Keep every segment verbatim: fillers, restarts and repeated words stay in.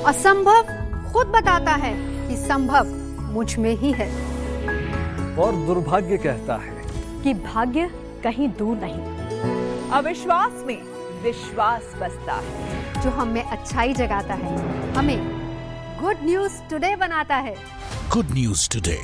असंभव खुद बताता है कि संभव मुझ में ही है। और दुर्भाग्य कहता है कि भाग्य कहीं दूर नहीं। अविश्वास में विश्वास बसता है। जो हम में अच्छाई जगाता है, हमें गुड न्यूज टुडे बनाता है। Good news today.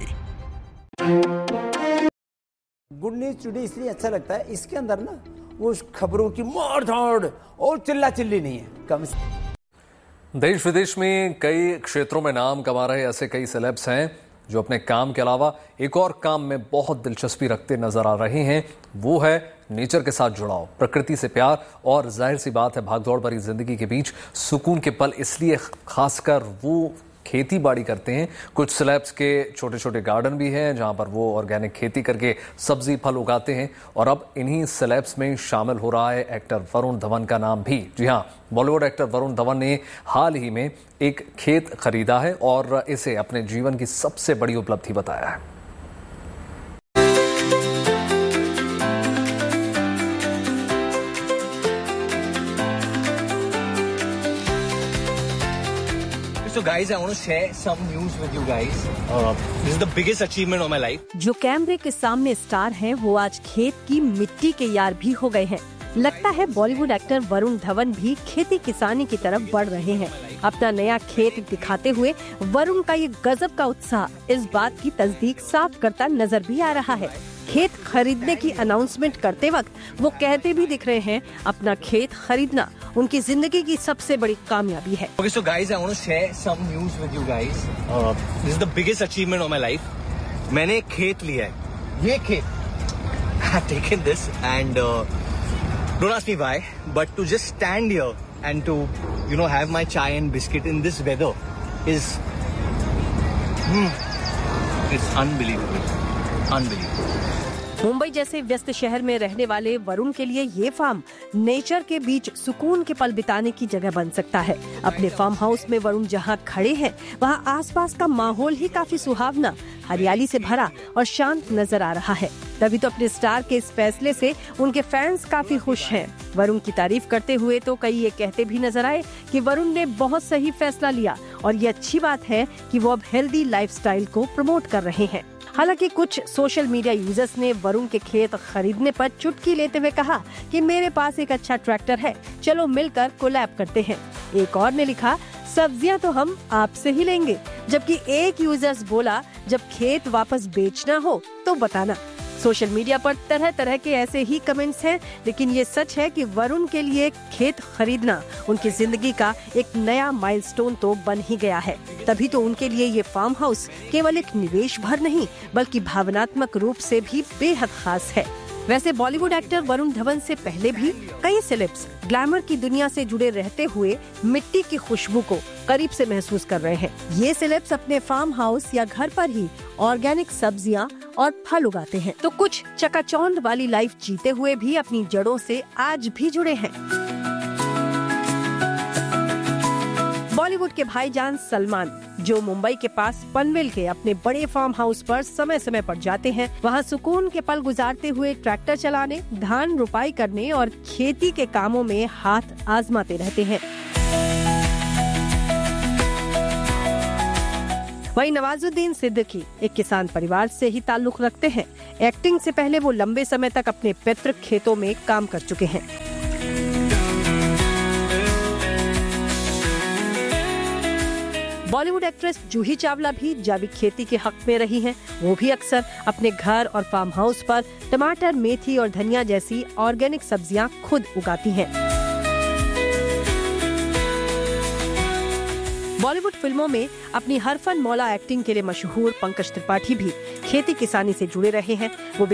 Good news today इसलिए अच्छा लगता है, इसके अंदर ना वो खबरों की मार धाड़ और चिल्ला चिल्ली नहीं है। कम से देश विदेश में कई क्षेत्रों में नाम कमा रहे ऐसे कई सेलेब्स हैं जो अपने काम के अलावा एक और काम में बहुत दिलचस्पी रखते नजर आ रहे हैं। वो है नेचर के साथ जुड़ाव, प्रकृति से प्यार और जाहिर सी बात है भागदौड़ भरी जिंदगी के बीच सुकून के पल। इसलिए खासकर वो खेती बाड़ी करते हैं। कुछ सेलेब्स के छोटे छोटे गार्डन भी हैं जहां पर वो ऑर्गेनिक खेती करके सब्जी फल उगाते हैं। और अब इन्हीं सेलेब्स में शामिल हो रहा है एक्टर वरुण धवन का नाम भी। जी हां, बॉलीवुड एक्टर वरुण धवन ने हाल ही में एक खेत खरीदा है और इसे अपने जीवन की सबसे बड़ी उपलब्धि बताया है। So guys, I want to share some news with you guys. Uh, this is the biggest achievement of my life. जो कैमरे के सामने स्टार हैं, वो आज खेत की मिट्टी के यार भी हो गए हैं। लगता है बॉलीवुड एक्टर वरुण धवन भी खेती किसानी की तरफ बढ़ रहे हैं। अपना नया खेत दिखाते हुए वरुण का ये गजब का उत्साह इस बात की तस्दीक साफ करता नजर भी आ रहा है। खेत खरीदने की अनाउंसमेंट करते वक्त वो कहते भी दिख रहे हैं, अपना खेत खरीदना उनकी जिंदगी की सबसे बड़ी कामयाबी है। Okay, so guys, I want to share some news with you guys. Uh, this is the biggest achievement of my life. मैंने एक खेत लिया है। ये खेत I have taken this and uh, don't ask me why, but to just stand here and to you know have my chai and biscuit in this weather is hmm, it's unbelievable, unbelievable. Mumbai जैसे व्यस्त शहर में रहने वाले वरुण के लिए ये farm nature के बीच सुकून के पल बिताने की जगह बन सकता है। अपने फार्म हाउस में वरुण जहां खड़े हैं, वहां आसपास का माहौल ही काफी सुहावना, हरियाली से भरा और शांत नजर आ रहा है। तभी तो अपने स्टार के इस फैसले से उनके फैंस काफी खुश हैं। वरुण की तारीफ करते हुए तो कई ये कहते भी नजर आए कि वरुण ने बहुत सही फैसला लिया और ये अच्छी बात है कि वो अब हेल्दी लाइफस्टाइल को प्रमोट कर रहे हैं। हालांकि कुछ सोशल मीडिया यूजर्स ने वरुण के खेत खरीदने पर चुटकी लेते हुए कहा कि मेरे पास एक अच्छा ट्रैक्टर है, चलो मिलकर कोलैब करते हैं। एक और ने लिखा, सब्जियां तो हम आपसे ही लेंगे। जबकि एक यूजर्स बोला, जब खेत वापस बेचना हो तो बताना। सोशल मीडिया पर तरह तरह के ऐसे ही कमेंट्स हैं, लेकिन ये सच है कि वरुण के लिए खेत खरीदना उनकी जिंदगी का एक नया माइलस्टोन तो बन ही गया है। तभी तो उनके लिए ये फार्म हाउस केवल एक निवेश भर नहीं, बल्कि भावनात्मक रूप से भी बेहद खास है। वैसे बॉलीवुड एक्टर वरुण धवन से पहले भी कई सेलेब्स ग्लैमर की दुनिया से जुड़े रहते हुए मिट्टी की खुशबू को करीब से महसूस कर रहे हैं। ये सेलेब्स अपने फार्म हाउस या घर पर ही ऑर्गेनिक सब्जियां और फल उगाते हैं, तो कुछ चकाचौंध वाली लाइफ जीते हुए भी अपनी जड़ों से आज भी जुड़े हैं। बॉलीवुड के भाईजान सलमान, जो मुंबई के पास पनवेल के अपने बड़े फार्म हाउस पर समय समय पर जाते हैं, वहां सुकून के पल गुजारते हुए ट्रैक्टर चलाने, धान रुपाई करने और खेती के कामों में हाथ आजमाते रहते हैं। वहीं नवाजुद्दीन सिद्दीकी एक किसान परिवार से ही ताल्लुक रखते हैं। एक्टिंग से पहले वो लंबे समय तक अपने पैतृक खेतों में काम कर चुके हैं। बॉलीवुड एक्ट्रेस जूही चावला भी जैविक खेती के हक में रही हैं। वो भी अक्सर अपने घर और फार्म हाउस पर टमाटर, मेथी और धनिया जैसी ऑर्गेनिक सब्जियां खुद उगाती हैं। बॉलीवुड फिल्मों में अपनी हरफन मौला एक्टिंग के लिए मशहूर पंकज त्रिपाठी भी खेती किसानी से जुड़े रहे हैं। वो